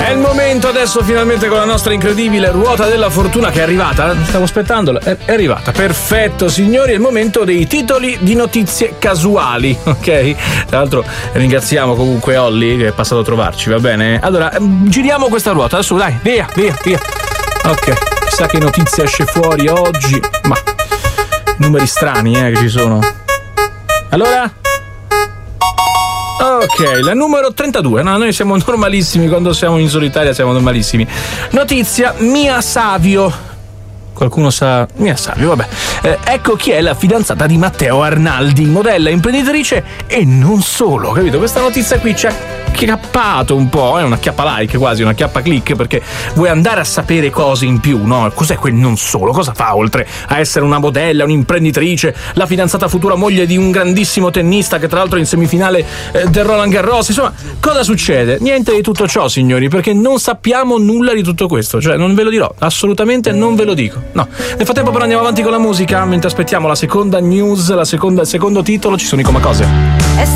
È il momento adesso finalmente con la nostra incredibile ruota della fortuna che è arrivata. Stavo aspettandola, è arrivata. Perfetto, signori, è il momento dei titoli di notizie casuali, ok? Tra l'altro ringraziamo comunque Olli che è passato a trovarci, va bene? Allora, giriamo questa ruota, adesso dai, via. Ok, chissà che notizia esce fuori oggi, ma numeri strani che ci sono. Allora? Ok, la numero 32. No, noi siamo normalissimi quando siamo in solitaria, siamo normalissimi. Notizia Mia Savio. Qualcuno sa? Mia Savio, vabbè. Ecco chi è la fidanzata di Matteo Arnaldi, modella, imprenditrice e non solo, capito? Questa notizia qui ci ha chiappato un po', è una chiappa like quasi, una chiappa click, perché vuoi andare a sapere cose in più, no? Cos'è quel non solo? Cosa fa oltre a essere una modella, un'imprenditrice, la fidanzata futura moglie di un grandissimo tennista che tra l'altro è in semifinale del Roland Garros? Insomma, cosa succede? Niente di tutto ciò, signori, perché non sappiamo nulla di tutto questo, cioè non ve lo dirò, assolutamente non ve lo dico. No. Nel frattempo però andiamo avanti con la musica, mentre aspettiamo la seconda news, il secondo titolo, ci sono i Comacose.